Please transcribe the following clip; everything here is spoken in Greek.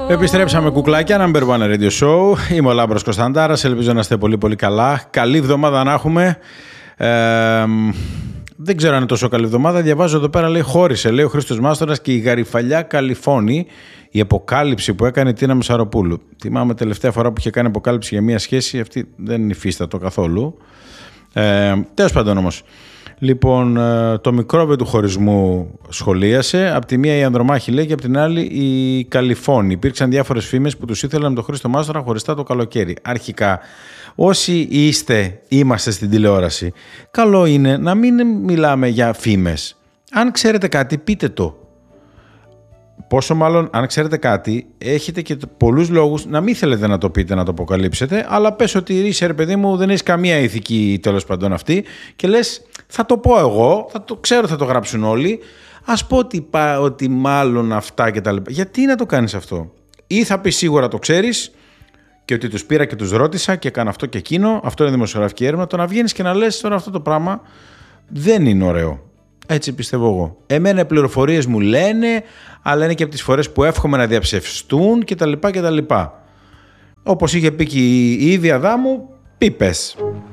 Επιστρέψαμε κουκλάκια, Number One Radio Show. Είμαι ο Λάμπρος Κωνσταντάρας, ελπίζω να είστε πολύ πολύ καλά. Καλή εβδομάδα να έχουμε. Δεν ξέρω αν είναι τόσο καλή εβδομάδα. Διαβάζω εδώ πέρα, λέει, χώρισε, λέει ο Χρήστος Μάστορας και η Γαριφαλιά Καλιφώνη, η αποκάλυψη που έκανε η Τίνα Μεσαροπούλου. Θυμάμαι τελευταία φορά που είχε κάνει αποκάλυψη για μια σχέση, αυτή δεν υφίστατο καθόλου. Τέλος πάντων όμως. Λοιπόν, το μικρόβιο του χωρισμού σχολίασε. Απ' τη μία η Ανδρομάχη, λέει, και απ' την άλλη η Καλιφώνη. Υπήρξαν διάφορες φήμες που τους ήθελαν με τον Χρήστο Μάστορα χωριστά το καλοκαίρι. Αρχικά, όσοι είμαστε στην τηλεόραση, καλό είναι να μην μιλάμε για φήμες. Αν ξέρετε κάτι, πείτε το. Πόσο μάλλον, αν ξέρετε κάτι, έχετε και πολλούς λόγους να μην θέλετε να το πείτε, να το αποκαλύψετε, αλλά πες ότι είσαι, ρε παιδί μου, δεν έχεις καμία ηθική, τέλος πάντων, αυτή, και λες, θα το πω εγώ, θα το ξέρω, θα το γράψουν όλοι, ας πω ότι μάλλον αυτά και τα λοιπά. Γιατί να το κάνεις αυτό? Ή θα πεις σίγουρα το ξέρεις και ότι τους πήρα και τους ρώτησα και έκανα αυτό και εκείνο, αυτό είναι δημοσιογραφική έρευνα, το να βγαίνεις και να λες τώρα αυτό το πράγμα δεν είναι ωραίο. Έτσι πιστεύω εγώ. Εμένα οι πληροφορίες μου λένε, αλλά είναι και από τις φορές που εύχομαι να διαψευστούν κτλ. Όπως είχε πει και η ίδια Δάμου, πίπες.